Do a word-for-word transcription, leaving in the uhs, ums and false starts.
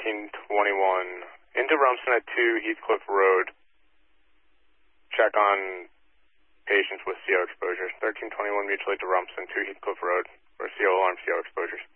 thirteen twenty-one. Into Rumson at two Heathcliff Road. Check on patients with C O exposures. thirteen twenty-one mutually to Rumson, two Heathcliff Road, for C O alarm C O exposures.